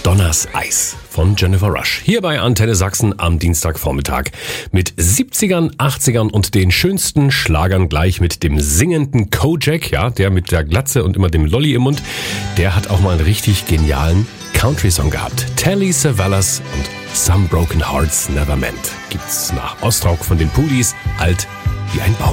Madonnas Eis von Jennifer Rush. Hier bei Antenne Sachsen am Dienstagvormittag mit 70ern, 80ern und den schönsten Schlagern gleich mit dem singenden Kojak, ja, der mit der Glatze und immer dem Lolli im Mund. Der hat auch mal einen richtig genialen Country-Song gehabt. Telly Savalas und Some Broken Hearts Never Meant. Gibt's nach Ostrauch von den Pudis, alt wie ein Baum.